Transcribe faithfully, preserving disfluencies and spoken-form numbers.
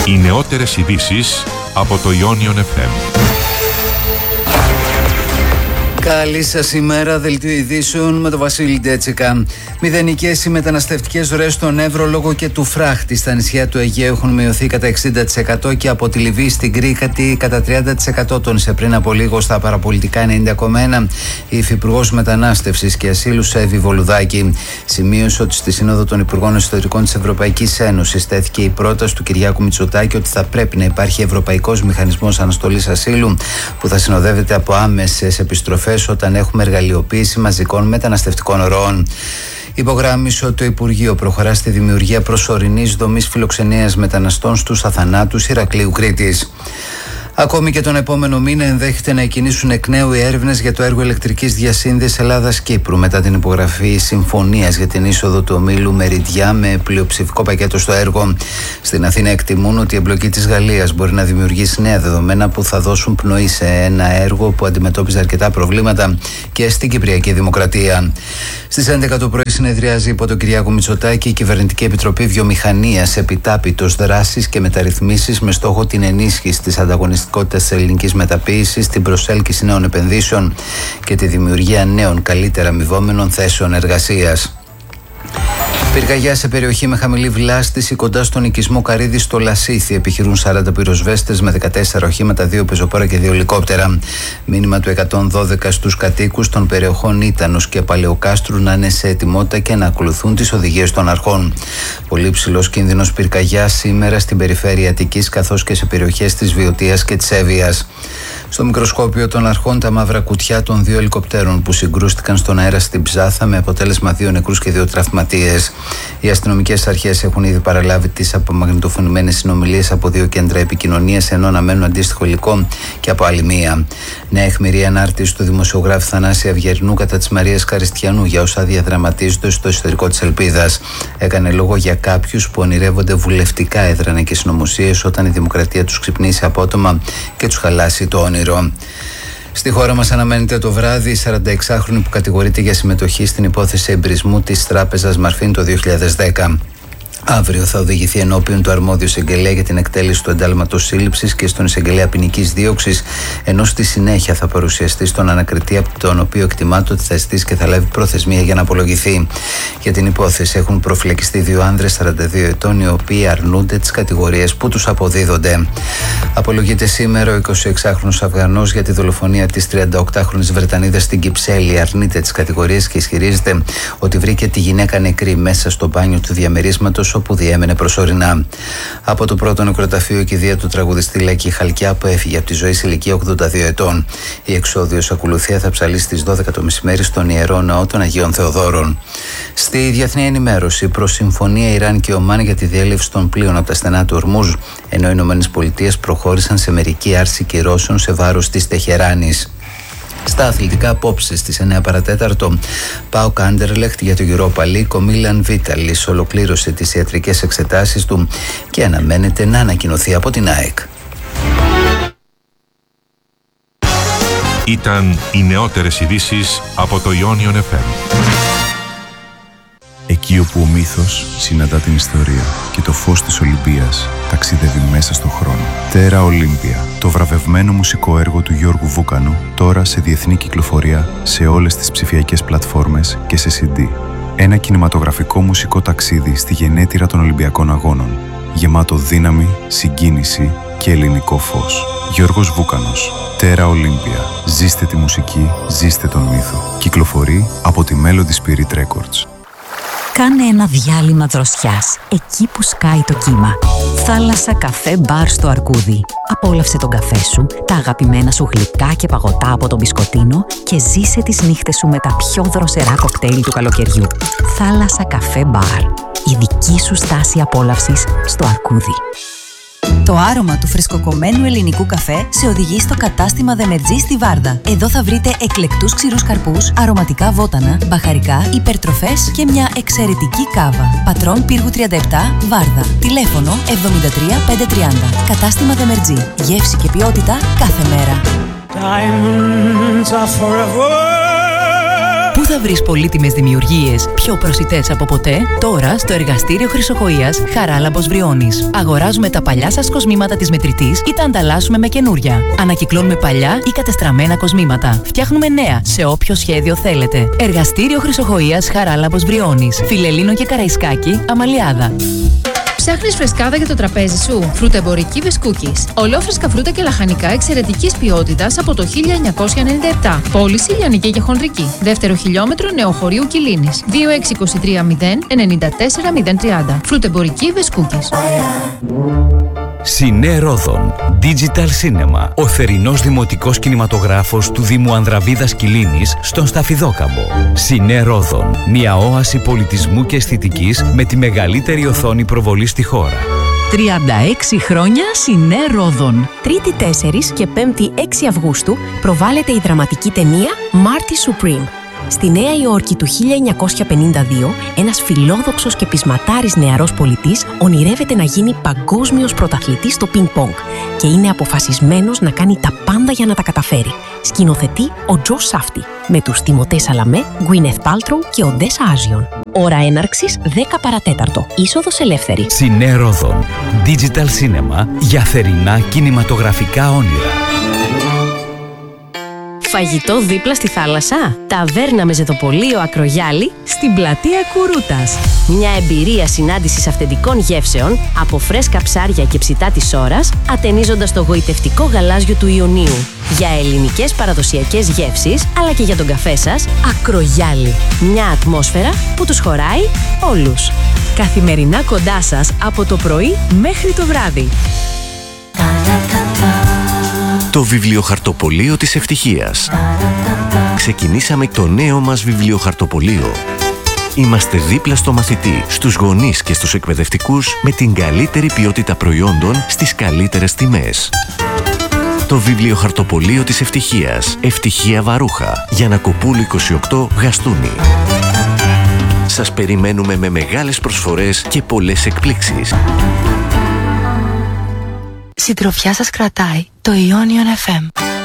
Οι νεότερες ειδήσεις από το Ionion εφ εμ. Καλή σας ημέρα, δελτίο ειδήσεων με τον Βασίλη Ντέτσικα. Μηδενικές οι μεταναστευτικές ροές στον Εύρο λόγω και του φράχτη. Στα νησιά του Αιγαίου έχουν μειωθεί κατά εξήντα τοις εκατό και από τη Λιβύη στην Κρήτη κατά τριάντα τοις εκατό, τόνισε πριν από λίγο στα παραπολιτικά ενενήντα κόμμα ένα η Υφυπουργός Μετανάστευσης και Ασύλου Σέβη Βολουδάκη. Σημείωσε ότι στη Σύνοδο των Υπουργών Εσωτερικών της Ευρωπαϊκής Ένωσης τέθηκε η πρόταση του Κυριάκου Μητσοτάκη ότι θα πρέπει να υπάρχει ευρωπαϊκός μηχανισμός αναστολής ασύλου που θα συνοδεύεται από άμεσες επιστροφές όταν έχουμε εργαλειοποίηση μαζικών μεταναστευτικών ροών. Υπογράμμισε ότι το Υπουργείο προχωρά στη δημιουργία προσωρινής δομής φιλοξενίας μεταναστών στους Αθανάτους Ηρακλείου Κρήτης. Ακόμη και τον επόμενο μήνα ενδέχεται να εκκινήσουν εκ νέου οι έρευνες για το έργο ηλεκτρικής διασύνδεσης Ελλάδας-Κύπρου μετά την υπογραφή συμφωνίας για την είσοδο του ομίλου Μεριδιά με πλειοψηφικό πακέτο στο έργο. Στην Αθήνα εκτιμούν ότι η εμπλοκή της Γαλλίας μπορεί να δημιουργήσει νέα δεδομένα που θα δώσουν πνοή σε ένα έργο που αντιμετώπιζε αρκετά προβλήματα και στην Κυπριακή Δημοκρατία. Στις έντεκα το πρωί συνεδριάζει υπό τον Κυριάκο Μητσοτάκη η Κυβερνητική Επιτροπή Βιομηχανίας, επιτάπητος δράσεις και μεταρρυθμίσεις με στόχο την ενίσχυση της ανταγωνιστικότητας της ελληνικής μεταποίησης, την προσέλκυση νέων επενδύσεων και τη δημιουργία νέων καλύτερα αμοιβόμενων θέσεων εργασίας. Πυρκαγιά σε περιοχή με χαμηλή βλάστηση κοντά στον οικισμό Καρύδη στο Λασίθι. Επιχειρούν σαράντα πυροσβέστες με δεκατέσσερα οχήματα, δύο πεζοπόρα και δύο ελικόπτερα. Μήνυμα του εκατόν δώδεκα στους κατοίκους των περιοχών Ήτανος και Παλαιοκάστρου να είναι σε ετοιμότητα και να ακολουθούν τις οδηγίες των αρχών. Πολύ ψηλός κίνδυνος πυρκαγιάς σήμερα στην περιφέρεια Αττικής καθώς και σε περιοχές της Βιωτίας και της Εύβοιας. Στο μικροσκόπιο των αρχών τα μαύρα κουτιά των δύο ελικοπτέρων που συγκρούστηκαν στον αέρα στην Ψάθα με αποτέλεσμα δύο νεκρούς και δύο τραυματίες. Οι αστυνομικές αρχές έχουν ήδη παραλάβει τις απομαγνητοφωνημένες συνομιλίες από δύο κέντρα επικοινωνίας ενώ αναμένουν αντίστοιχο υλικό και από άλλη μία. Νέα αιχμηρή ανάρτηση του δημοσιογράφου Θανάση Αυγερινού κατά της Μαρίας Καριστιανού για όσα διαδραματίζονται στο εσωτερικό της Ελπίδας. Έκανε λόγο για κάποιους που ονειρεύονται βουλευτικά έδρανα και συνωμοσίες όταν η δημοκρατία τους ξυπνήσει απότομα και τους χαλάσει το όνειρο. Στη χώρα μας αναμένεται το βράδυ η σαρανταεξάχρονη που κατηγορείται για συμμετοχή στην υπόθεση εμπρισμού της τράπεζας Μαρφίν το δύο χιλιάδες δέκα. Αύριο θα οδηγηθεί ενώπιον του αρμόδιου εισαγγελέα για την εκτέλεση του εντάλματος σύλληψης και στον εισαγγελέα ποινικής δίωξης, ενώ στη συνέχεια θα παρουσιαστεί στον ανακριτή, από τον οποίο εκτιμάται ότι θα ζητήσει και θα λάβει προθεσμία για να απολογηθεί. Για την υπόθεση έχουν προφυλακιστεί δύο άνδρες σαράντα δύο ετών, οι οποίοι αρνούνται τις κατηγορίες που τους αποδίδονται. Απολογείται σήμερα ο εικοσιεξάχρονος Αφγανός για τη δολοφονία της τριανταοκτάχρονης Βρετανίδας στην Κυψέλη. Αρνείται τις κατηγορίες και ισχυρίζεται ότι βρήκε τη γυναίκα νεκρή μέσα στο μπάνιο του διαμερίσματος όπου διέμενε προσωρινά. Από το πρώτο νεκροταφείο η κηδεία του τραγουδιστή Λάκη Χαλκιά που έφυγε από τη ζωή σε ηλικία ογδόντα δύο ετών. Η εξόδιος ακολουθία θα ψαλεί στις δώδεκα το μεσημέρι στον Ιερό Ναό των Αγίων Θεοδόρων. Στη διεθνή ενημέρωση, προς συμφωνία Ιράν και Ομάν για τη διέλευση των πλοίων από τα στενά του Ορμούζ, ενώ οι ΗΠΑ προχώρησαν σε μερική άρση κυρώσεων σε βάρος της Τεχεράνης. Στα αθλητικά απόψε στις εννέα παρατέταρτο, ΠΑΟΚ Άντερλεχτ για το Europa League. Ο Μίλαν Βίταλης ολοκλήρωσε τις ιατρικές εξετάσεις του και αναμένεται να ανακοινωθεί από την ΑΕΚ. Ήταν οι νεότερες ειδήσεις από το Ionion εφ εμ. Εκεί όπου ο μύθος συναντά την ιστορία και το φως της Ολυμπίας ταξιδεύει μέσα στον χρόνο. Τέρα Ολύμπια, το βραβευμένο μουσικό έργο του Γιώργου Βούκανου, τώρα σε διεθνή κυκλοφορία σε όλες τις ψηφιακές πλατφόρμες και σε σι ντι. Ένα κινηματογραφικό μουσικό ταξίδι στη γενέτειρα των Ολυμπιακών Αγώνων, γεμάτο δύναμη, συγκίνηση και ελληνικό φως. Γιώργος Βούκανος, Τέρα Ολύμπια. Ζήστε τη μουσική, ζήστε τον μύθο. Κυκλοφορεί από τη Melody Spirit Records. Κάνε ένα διάλειμμα δροσιάς, εκεί που σκάει το κύμα. Θάλασσα, καφέ, μπαρ στο Αρκούδι. Απόλαυσε τον καφέ σου, τα αγαπημένα σου γλυκά και παγωτά από τον μπισκοτίνο και ζήσε τις νύχτες σου με τα πιο δροσερά κοκτέιλ του καλοκαιριού. Θάλασσα, καφέ, μπαρ. Η δική σου στάση απόλαυσης στο Αρκούδι. Το άρωμα του φρεσκοκομμένου ελληνικού καφέ σε οδηγεί στο κατάστημα Δεμερτζή στη Βάρδα. Εδώ θα βρείτε εκλεκτούς ξηρούς καρπούς, αρωματικά βότανα, μπαχαρικά, υπερτροφές και μια εξαιρετική κάβα. Πατρών Πύργου τριάντα επτά, Βάρδα. Τηλέφωνο εβδομήντα τρία πεντακόσια τριάντα. Κατάστημα Δεμερτζή. Γεύση και ποιότητα κάθε μέρα. Diamonds are forever. Πού θα βρεις πολύτιμες δημιουργίες πιο προσιτές από ποτέ? Τώρα στο εργαστήριο Χρυσοχοΐας Χαράλαμπος Βριώνης. Αγοράζουμε τα παλιά σας κοσμήματα της μετρητής ή τα ανταλλάσσουμε με καινούρια. Ανακυκλώνουμε παλιά ή κατεστραμμένα κοσμήματα. Φτιάχνουμε νέα σε όποιο σχέδιο θέλετε. Εργαστήριο Χρυσοχοΐας Χαράλαμπος Βριώνης. Φιλελλήνο και Καραϊσκάκη, Αμαλιάδα. Ψάχνεις φρεσκάδα για το τραπέζι σου? Φρουτεμπορική Βεσκούκης. Ολόφρεσκα φρούτα και λαχανικά εξαιρετικής ποιότητας από το χίλια εννιακόσια ενενήντα επτά. Πώληση λιανική και χονδρική. Δεύτερο χιλιόμετρο Νεοχωρίου Κιλίνης. δύο έξι δύο τρία μηδέν εννιά τέσσερα μηδέν τριάντα. Φρουτεμπορική Βεσκούκης. Σινέ Ρόδον Digital Cinema. Ο θερινός δημοτικός κινηματογράφος του Δήμου Ανδραβίδας Κιλίνης στον Σταφιδόκαμπο. Σινέ Ρόδον. Μια όαση πολιτισμού και αισθητικής με τη μεγαλύτερη οθόνη προβολή στη χώρα. τριάντα έξι χρόνια Σινέ Ρόδον. Τρίτη τέσσερις και Πέμπτη έξι Αυγούστου προβάλλεται η δραματική ταινία Marty Supreme. Στη Νέα Υόρκη του χίλια εννιακόσια πενήντα δύο, ένας φιλόδοξος και πεισματάρης νεαρός πολιτής ονειρεύεται να γίνει παγκόσμιος πρωταθλητής στο πινκ-πονγκ και είναι αποφασισμένος να κάνει τα πάντα για να τα καταφέρει. Σκηνοθετεί ο Τζο Σάφτη, με τους Τιμωτέ Σαλαμέ, Γκουίνεθ Πάλτροου και Οντέσα Άζιον. Ώρα έναρξης δέκα παρατέταρτο. Είσοδος ελεύθερη. Σινέ Ρόδον Digital Cinema για θερινά κινηματογραφικά όνειρα. Φαγητό δίπλα στη θάλασσα. Ταβέρνα με ζεδοπολείο Ακρογιάλη Στην πλατεία Κουρούτας. Μια εμπειρία συνάντησης αυθεντικών γεύσεων από φρέσκα ψάρια και ψητά της Ώρας, ατενίζοντας το γοητευτικό γαλάζιο του Ιωνίου. Για ελληνικές παραδοσιακές γεύσεις, αλλά και για τον καφέ σας, Ακρογιάλη. Μια ατμόσφαιρα που τους χωράει όλους. Καθημερινά κοντά σας από το πρωί μέχρι το βράδυ. Το βιβλιοχαρτοπωλείο της ευτυχίας. Ξεκινήσαμε το νέο μας βιβλιοχαρτοπωλείο. Είμαστε δίπλα στο μαθητή, στους γονείς και στους εκπαιδευτικούς με την καλύτερη ποιότητα προϊόντων στις καλύτερες τιμές. Το βιβλιοχαρτοπωλείο της ευτυχίας. Ευτυχία Βαρούχα. Γιαννακοπούλου είκοσι οκτώ, Γαστούνι. Σας περιμένουμε με μεγάλες προσφορές και πολλές εκπλήξεις. Συντροφιά σας κρατάει το Ionion εφ εμ.